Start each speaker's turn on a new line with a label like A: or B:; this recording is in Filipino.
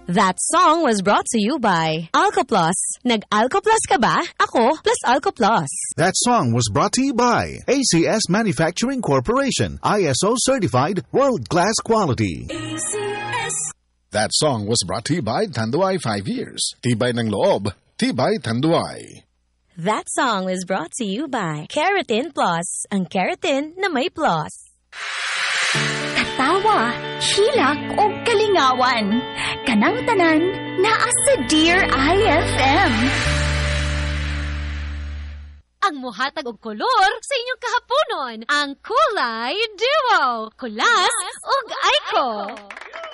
A: That song was brought to you by Alcoplus. Nag-Alcoplus ka ba? Ako plus Alcoplus.
B: That song was brought to you by ACS Manufacturing Corporation, ISO certified world-class quality.
C: ACS.
D: That song was brought to you by Tanduay 5 Years. Tibay ng loob, tibay Tanduay.
A: That song was brought to you by Keratin Plus. Ang keratin na may plus.
C: Tawa, hilak o kalingawan. Kanang tanan, naa sa Dear IFM.
E: Ang muhatag og kolor sa inyong kahaponon, ang Kulay Duo. Kulas ug Aiko.